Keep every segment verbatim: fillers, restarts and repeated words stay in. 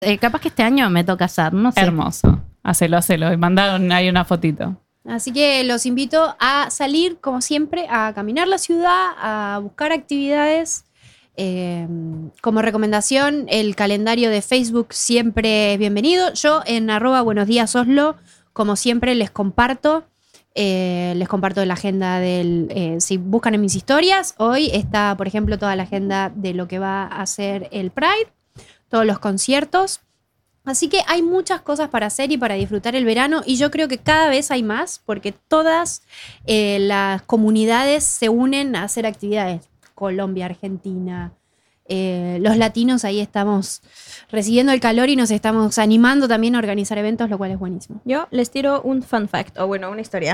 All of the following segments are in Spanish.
Eh, capaz que este año me toca hacer, no sé. Hermoso. Hacelo, hacelo. Y mandaron ahí una fotito. Así que los invito a salir, como siempre, a caminar la ciudad, a buscar actividades. Eh, como recomendación, el calendario de Facebook siempre es bienvenido. Yo en arroba buenos días Oslo, como siempre, les comparto. Eh, les comparto la agenda del... Eh, si buscan en mis historias, hoy está, por ejemplo, toda la agenda de lo que va a ser el Pride, todos los conciertos. Así que hay muchas cosas para hacer y para disfrutar el verano, y yo creo que cada vez hay más porque todas eh, las comunidades se unen a hacer actividades. Colombia, Argentina, eh, los latinos ahí estamos recibiendo el calor y nos estamos animando también a organizar eventos, lo cual es buenísimo. Yo les tiro un fun fact, o bueno, una historia.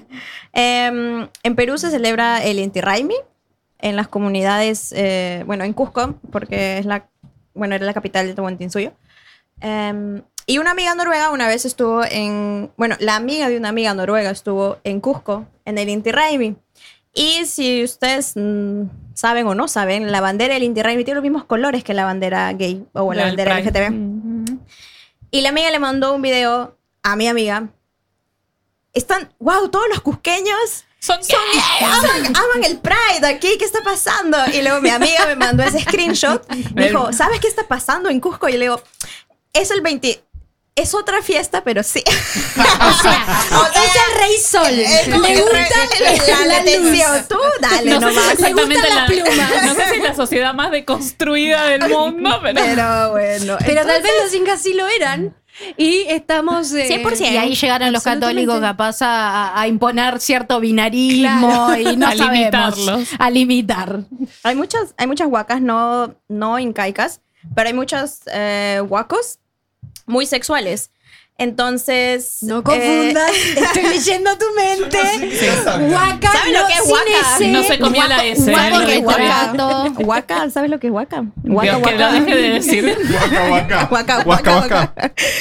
eh, en Perú se celebra el Inti Raymi en las comunidades, eh, bueno, en Cusco, porque es la, bueno, era la capital de Tahuantinsuyo. Um, y una amiga noruega una vez estuvo en... Bueno, la amiga de una amiga noruega estuvo en Cusco, en el Inti Raymi. Y si ustedes mmm, saben o no saben, la bandera del Inti Raymi tiene los mismos colores que la bandera gay o la, la bandera L G T B. Mm-hmm. Y la amiga le mandó un video a mi amiga. Están... ¡Wow! Todos los cusqueños... Son, son aman, aman el Pride aquí, ¿qué está pasando? Y luego mi amiga me mandó ese screenshot. Me dijo, ¿sabes qué está pasando en Cusco? Y le digo... Es el veinte... Es otra fiesta, pero sí. O sea, o sea, es el Rey Sol. Es como le que gusta la, la, la atención. Tú, dale no nomás. Sé exactamente le la, plumas. No sé si es la sociedad más deconstruida del mundo, pero... Pero bueno. Pero entonces, tal vez los incas sí lo eran. Y estamos... Eh, cien por ciento. Y ahí llegaron los católicos capaz a, a imponer cierto binarismo, claro. Y no a sabemos. limitarlos. A limitar. Hay muchas, hay muchas huacas no, no incaicas, pero hay muchos eh, huacos muy sexuales. Entonces... No confundas, eh, estoy leyendo tu mente. Huaca, ¿sabes no, lo que es huaca? No se comió la S. Huaca, ¿eh? huaca. Huaca, ¿sabes lo que es huaca? Huaca, Dios, que lo deje de decir. Huaca, huaca. Huaca, huaca.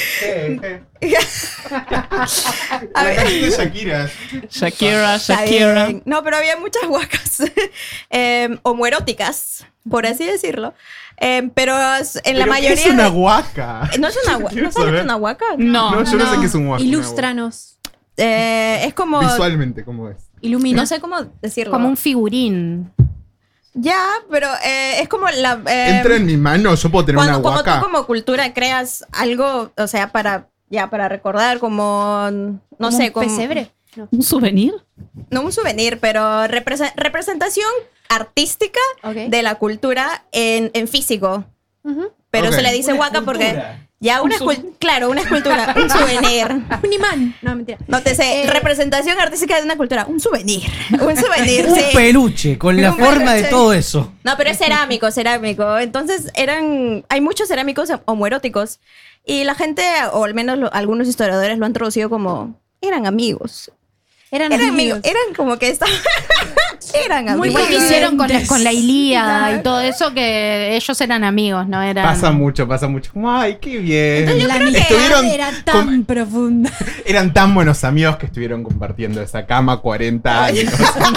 A ver. De Shakira. Shakira, Shakira. No, pero había muchas huacas eh, homoeróticas, por así decirlo. Eh, pero en ¿Pero la mayoría. ¿qué es una huaca? ¿No es una huaca? ¿No sabes qué es una huaca? No. No, yo no, no sé qué es un huaca. Ilústranos. Eh, es como. Visualmente, ¿cómo es? Ilumina. No sé cómo decirlo. Como un figurín. Ya, pero eh, es como la. Eh, Entra en mi mano, yo puedo tener cuando, una huaca. Como tú, como cultura, creas algo, o sea, para. Ya, para recordar, como. No como sé, un como. pesebre. No. ¿Un souvenir? No un souvenir, pero repre- representación artística Okay. de la cultura en, en físico. Uh-huh. Pero Ok. se le dice Una huaca escultura. porque ya una escultura, claro, una escultura, un souvenir. Un imán. No, mentira. No te sé, Eh, representación artística de una cultura, un souvenir, un souvenir, Un sí. peluche con la Un forma de peluche. todo eso. No, pero es cerámico, cerámico. Entonces eran, hay muchos cerámicos homoeróticos y la gente, o al menos lo- algunos historiadores lo han traducido como eran amigos. Eran, Eran amigos. amigos, eran como que estaban, eran amigos. Muy que hicieron con la, con la Ilíada Claro. y todo eso, que ellos eran amigos, ¿no? Eran... Pasa mucho, pasa mucho. Como, ay, qué bien. La creo que amistad Estuvieron era tan com- profunda. Eran tan buenos amigos que estuvieron compartiendo esa cama cuarenta años.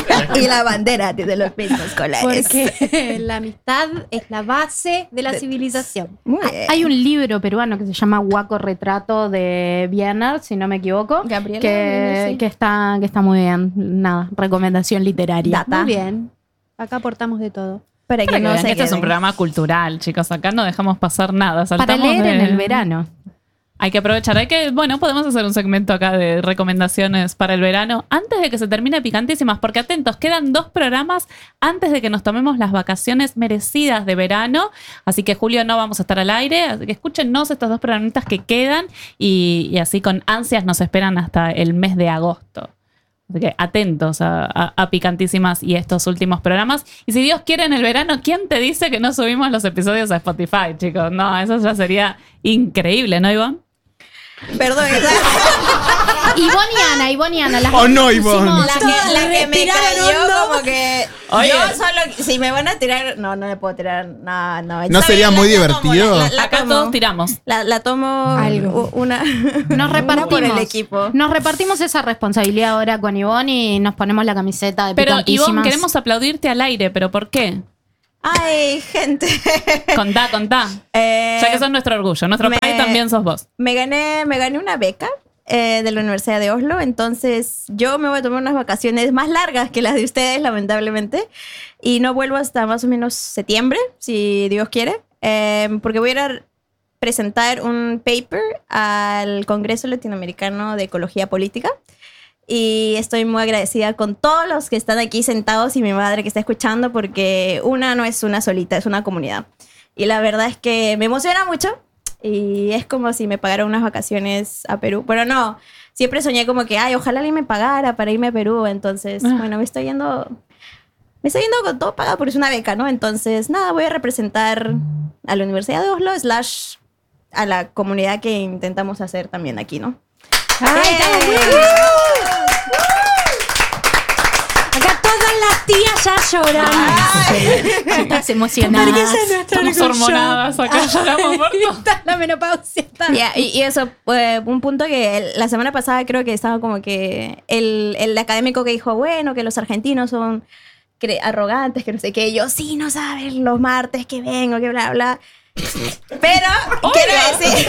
Y la bandera tiene los mismos colores. Porque la amistad es la base de la civilización. Muy bien. Hay un libro peruano que se llama Huaco Retrato de Biener, si no me equivoco, Gabriela que, Biener, sí. que, está, que está muy bien. Nada, recomendación literaria. Data. Muy bien. Acá aportamos de todo. Para que Para que no vean se que este es un queden. programa cultural, chicos. Acá no dejamos pasar nada. Para Saltamos leer de- en el verano. Hay que aprovechar. Hay que, bueno, podemos hacer un segmento acá de recomendaciones para el verano antes de que se termine Picantísimas, porque atentos, quedan dos programas antes de que nos tomemos las vacaciones merecidas de verano. Así que julio no vamos a estar al aire. Así que escúchennos estos dos programitas que quedan y, y así con ansias nos esperan hasta el mes de agosto. Así que atentos a, a, a Picantísimas y estos últimos programas. Y si Dios quiere en el verano, ¿quién te dice que no subimos los episodios a Spotify, chicos? No, eso ya sería increíble, ¿no, Ivonne? Perdón, Ivonne y Ana, Ivonne y Ana. Las Oh, no, pusimos- Ivonne. la que, la que me Respiraron cayó hondo. como que Oye. yo solo si me van a tirar no no le puedo tirar no no ¿No Está sería bien, muy la- la tomo, divertido? la, la Acá tomo. todos tiramos. la, la tomo Algo. u- una Nos una repartimos. por el equipo. Nos repartimos esa responsabilidad ahora con Ivonne y nos ponemos la camiseta de Pero Picantísimas. Ivonne, queremos aplaudirte al aire, ¿pero por qué? Ay, gente. Contá, contá. Eh, Ya que sos nuestro orgullo. Nuestro me- país también sos vos. Me gané, me gané una beca eh, de la Universidad de Oslo, entonces yo me voy a tomar unas vacaciones más largas que las de ustedes, lamentablemente, y no vuelvo hasta más o menos septiembre, si Dios quiere, eh, porque voy a ir a presentar un paper al Congreso Latinoamericano de Ecología Política. Y estoy muy agradecida con todos los que están aquí sentados y mi madre que está escuchando, porque una no es una solita, es una comunidad. Y la verdad es que me emociona mucho y es como si me pagaran unas vacaciones a Perú. Pero no, siempre soñé como que, ay, ojalá alguien me pagara para irme a Perú. Entonces, Ah. bueno, me estoy yendo, me estoy yendo con todo pagado porque es una beca, ¿no? Entonces, nada, voy a representar a la Universidad de Oslo, slash a la comunidad que intentamos hacer también aquí, ¿no? ¡Ay, ¡Eh! estamos muy Acá todas las tías ya llorando. Estás emocionada. Porque ese es nuestro Estamos orgullo. hormonadas acá, lloramos por todo. Está la menopausia. Está. Ya, y, y eso, eh, un punto que el- la semana pasada creo que estaba como que el, el académico que dijo, bueno, que los argentinos son cre- arrogantes, que no sé qué. Y yo, sí, no sabes, los martes que vengo, que bla, bla. Pero, quiero decir...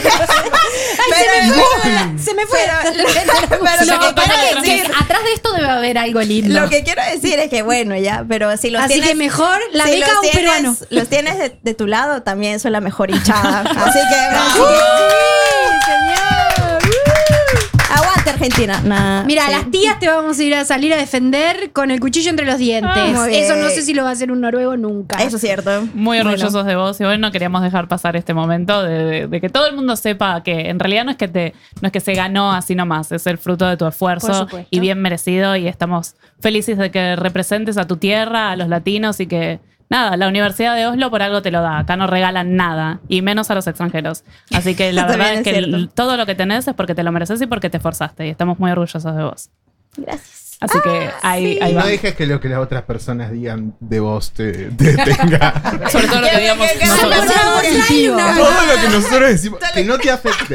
pero, Se me fue. pero, pero No, lo que para quiero atrás. decir... Atrás de esto debe haber algo lindo. Lo que quiero decir es que, bueno, ya, pero si los Así tienes... que mejor la si beca los a un tienes- peruano. Los tienes de, de tu lado, también son la mejor hinchada. Así que... Así ¡uh! que sí, señor. Aguante, Argentina. Nah, Mira, sí. las tías te vamos a ir a salir a defender con el cuchillo entre los dientes. Ah, muy bien. Eso no sé si lo va a hacer un noruego nunca. Eso es cierto. Muy Bueno. orgullosos de vos y bueno, no queríamos dejar pasar este momento de, de- de que todo el mundo sepa que en realidad no es que te no es que se ganó así nomás, es el fruto de tu Por esfuerzo supuesto. y bien merecido y estamos felices de que representes a tu tierra, a los latinos y que nada, la Universidad de Oslo por algo te lo da, acá no regalan nada y menos a los extranjeros. Así que la También verdad es es que cierto. el- todo lo que tenés es porque te lo mereces y porque te esforzaste y estamos muy orgullosos de vos. Gracias. Así que ahí, ahí No va. dejes que lo que las otras personas digan de vos te, te detenga. Sobre todo lo que digamos que- que- nosotros. Por favor, trae una Todo lo que nosotros decimos, que no te afecte.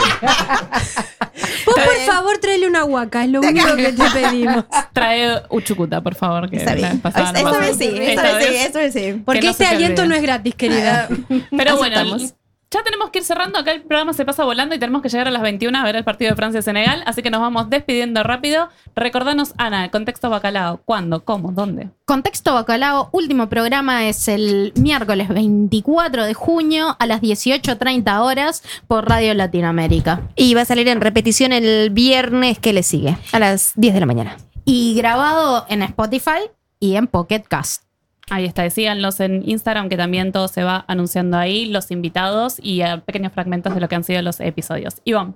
Vos, por favor, tráele una huaca. Es lo único que te pedimos. Trae Uchucuta, por favor. Que Está la bien. vez pasada no Esta pasó. vez sí, esta vez sí, esta vez sí. Porque no este se te aliento olvide. no es gratis, querida. Pero Así bueno, estamos. ya tenemos que ir cerrando. Acá el programa se pasa volando y tenemos que llegar a las veintiuna a ver el partido de Francia-Senegal. Así que nos vamos despidiendo rápido. Recordanos, Ana, el contexto bacalao. ¿Cuándo? ¿Cómo? ¿Dónde? Contexto Bacalao, último programa es el miércoles veinticuatro de junio a las dieciocho treinta horas por Radio Latinoamérica. Y va a salir en repetición el viernes que le sigue, a las diez de la mañana. Y grabado en Spotify y en Pocket Cast. Ahí está. Síganlos en Instagram, que también todo se va anunciando ahí. Los invitados y eh, pequeños fragmentos de lo que han sido los episodios. Ivonne.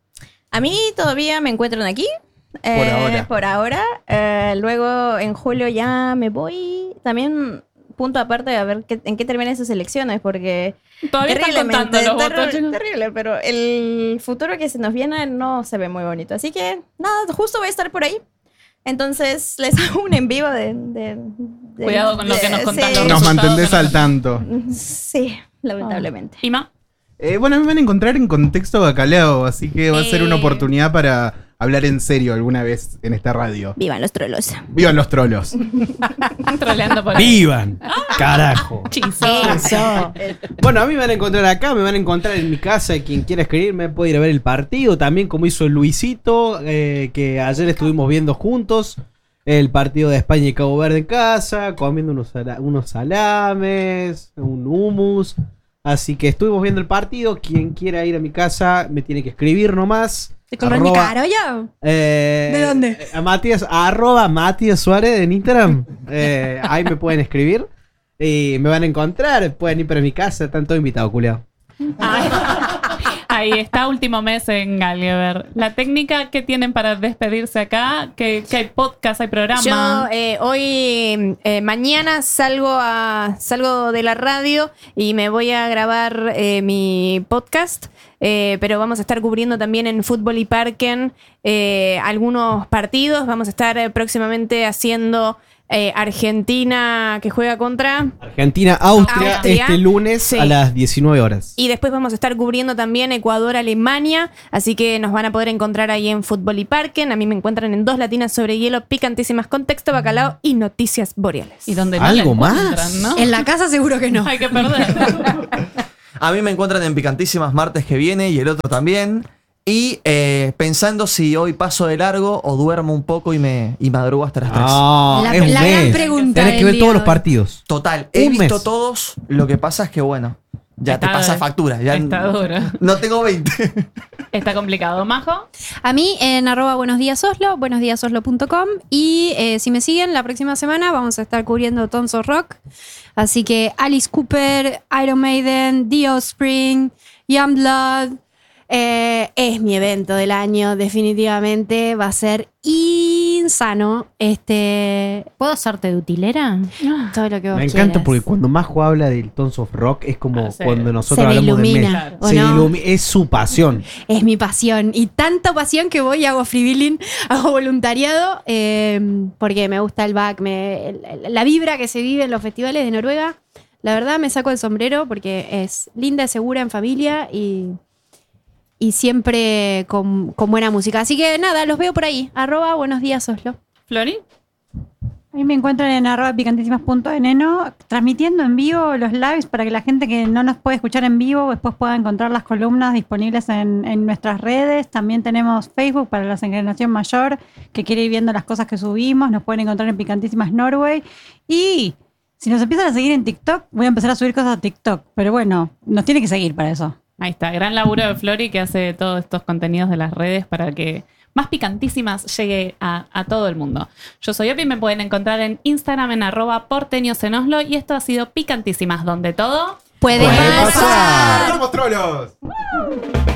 A mí todavía me encuentran aquí. Por Eh, ahora. Por ahora. Eh, luego en julio ya me voy. También punto aparte a ver qué- en qué terminan esas elecciones, porque Todavía están contando los terri- votos, chicos. terrible, pero el futuro que se nos viene no se ve muy bonito. Así que nada, justo voy a estar por ahí. Entonces les hago un en vivo de... de- de- Cuidado con lo que nos de- contás, sí, los Nos resultados mantendés que nos- al tanto. Sí, lamentablemente. Ima. Eh, bueno, me van a encontrar en Contexto Bacalao, así que va a ser una Eh. oportunidad para hablar en serio alguna vez en esta radio. Vivan los trolos. ¡Vivan los trolos! Troleando por ahí. ¡Vivan! ¡Carajo! Chizo. Bueno, a mí me van a encontrar acá, me van a encontrar en mi casa. Quien quiera escribirme puede ir a ver el partido. También como hizo Luisito, eh, que ayer estuvimos viendo juntos el partido de España y Cabo Verde en casa, comiendo unos, sala- unos salames, un hummus. Así que estuvimos viendo el partido. Quien quiera ir a mi casa me tiene que escribir nomás. ¿Te compras mi Arroba- caro ya? Eh, ¿De dónde? A Matías, arroba Matías Suárez en Instagram. Eh, ahí me pueden escribir. Y me van a encontrar. Pueden ir para mi casa. Están todos invitados, culiao. Ahí, ahí está, último mes en Gallagher. La técnica que tienen para despedirse acá, que, que hay podcast, hay programa. Yo eh, hoy, eh, mañana salgo a salgo de la radio y me voy a grabar eh, mi podcast, eh, pero vamos a estar cubriendo también en Fútbol y Parken eh, algunos partidos. Vamos a estar eh, próximamente haciendo Eh, Argentina que juega contra... Argentina, Austria, Austria. este lunes Sí. a las diecinueve horas. Y después vamos a estar cubriendo también Ecuador, Alemania. Así que nos van a poder encontrar ahí en Fútbol y Parken. A mí me encuentran en Dos Latinas sobre Hielo, picantísimas con texto, bacalao y noticias boreales. Y donde no ¿Algo la más? encuentran, ¿no? En la casa seguro que no. Hay que perder. A mí me encuentran en Picantísimas martes que viene y el otro también. Y eh, pensando si hoy paso de largo o duermo un poco y me y madrugo hasta las tres. Ah, La- es un la gran mes. pregunta Tenés que del ver día todos de los hoy. partidos. Total, he Un visto mes. todos. Lo que pasa es que, bueno, ya te Está- pasa factura. Ya Está duro. no tengo veinte. Está complicado. Majo, A mí en arroba buenos días Oslo, buenosdíasoslo punto com y eh, si me siguen la próxima semana vamos a estar cubriendo Tons of Rock. Así que Alice Cooper, Iron Maiden, The Offspring, Youngblood. Eh, es mi evento del año, definitivamente. Va a ser insano. Este, ¿Puedo hacerte de utilera? todo lo que vos Me encanta quieras. porque cuando Majo habla del Tons of Rock es como Ah, sí. cuando nosotros Se me hablamos de ilumina, Messi. ¿o Se no? ilumi- es su pasión. Es mi pasión. Y tanta pasión que voy y hago freewheeling, hago voluntariado, eh, porque me gusta el back, me, el- la vibra que se vive en los festivales de Noruega. La verdad me saco el sombrero porque es linda, es segura, en familia y, y siempre con, con buena música. Así que nada, los veo por ahí. Arroba buenos días Oslo. Flori. Ahí me encuentran en arroba picantísimas.eneno transmitiendo en vivo los lives para que la gente que no nos puede escuchar en vivo después pueda encontrar las columnas disponibles en, en nuestras redes. También tenemos Facebook para la Encarnación Mayor que quiere ir viendo las cosas que subimos. Nos pueden encontrar en Picantísimas Norway. Y si nos empiezan a seguir en TikTok, voy a empezar a subir cosas a TikTok. Pero bueno, nos tiene que seguir para eso. Ahí está, gran laburo de Flori que hace todos estos contenidos de las redes para que Más Picantísimas llegue a, a todo el mundo. Yo soy Opi, me pueden encontrar en Instagram en arroba porteños en Oslo y esto ha sido Picantísimas, donde todo Puede ¡Puede pasar. pasar! ¡Somos trolos!